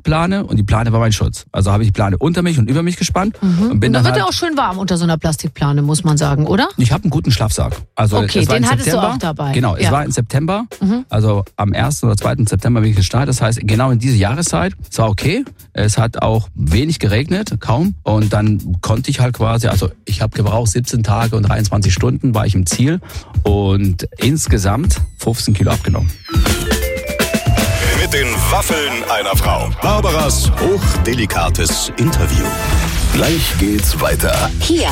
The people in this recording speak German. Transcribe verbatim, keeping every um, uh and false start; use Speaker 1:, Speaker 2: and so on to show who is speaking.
Speaker 1: Plastikplane und die Plane war mein Schutz. Also habe ich die Plane unter mich und über mich gespannt.
Speaker 2: Mhm.
Speaker 1: Und bin
Speaker 2: und da
Speaker 1: dann
Speaker 2: wird
Speaker 1: halt,
Speaker 2: ja auch schön warm unter so einer Plastikplane, muss man sagen, oder?
Speaker 1: ich habe einen guten Schlafsack. Also
Speaker 2: Okay,
Speaker 1: es war
Speaker 2: den
Speaker 1: im
Speaker 2: hattest du
Speaker 1: September,
Speaker 2: auch dabei.
Speaker 1: Genau, es
Speaker 2: Ja.
Speaker 1: war im September,
Speaker 2: Mhm.
Speaker 1: also am ersten oder zweiten September bin ich gestartet. Das heißt, genau in diese Jahreszeit, es war okay. Es hat auch wenig geregnet, kaum. Und dann konnte ich halt quasi, also ich habe gebraucht siebzehn Tage und dreiundzwanzig Stunden war ich im Ziel und insgesamt fünfzehn Kilo abgenommen.
Speaker 3: Mit den Waffeln einer Frau. Barbaras hochdelikates Interview. Gleich geht's weiter.
Speaker 4: Hier